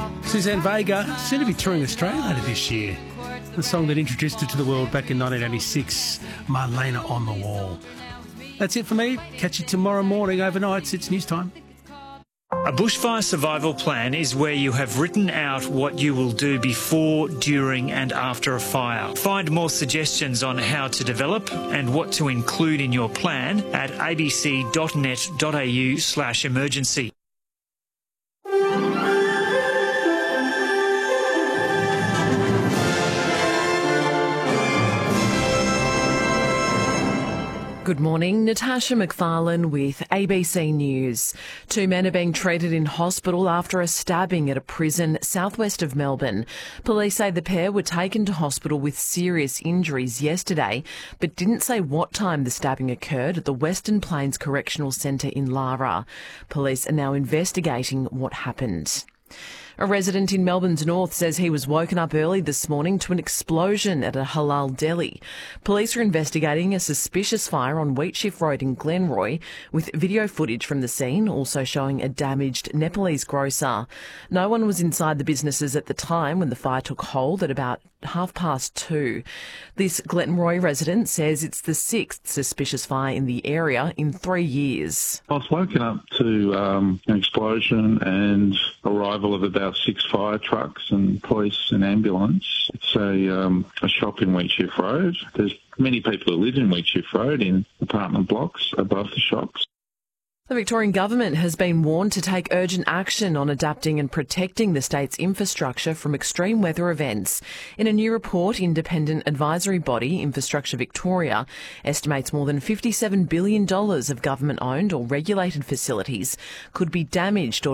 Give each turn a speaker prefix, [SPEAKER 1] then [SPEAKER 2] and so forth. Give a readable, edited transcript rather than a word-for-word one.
[SPEAKER 1] Suzanne Vega, soon to be touring Australia later this year. The song that introduced her to the world back in 1986, Marlena on the Wall. That's it for me. Catch you tomorrow morning overnight. It's news time.
[SPEAKER 2] A bushfire survival plan is where you have written out what you will do before, during and after a fire. Find more suggestions on how to develop and what to include in your plan at abc.net.au/emergency.
[SPEAKER 3] Good morning, Natasha McFarlane with ABC News. 2 men are being treated in hospital after a stabbing at a prison southwest of Melbourne. Police say the pair were taken to hospital with serious injuries yesterday, but didn't say what time the stabbing occurred at the Western Plains Correctional Centre in Lara. Police are now investigating what happened. A resident in Melbourne's north says he was woken up early this morning to an explosion at a halal deli. Police are investigating a suspicious fire on Wheatshift Road in Glenroy, with video footage from the scene also showing a damaged Nepalese grocer. No one was inside the businesses at the time when the fire took hold at about 2:30. This Glenroy resident says it's the 6th suspicious fire in the area in 3 years.
[SPEAKER 4] I was woken up to an explosion and arrival of about 6 fire trucks and police and ambulance. It's a shop in Wheatshift Road. There's many people who live in Wheatshift Road in apartment blocks above the shops.
[SPEAKER 3] The Victorian Government has been warned to take urgent action on adapting and protecting the state's infrastructure from extreme weather events. In a new report, independent advisory body Infrastructure Victoria estimates more than $57 billion of government-owned or regulated facilities could be damaged or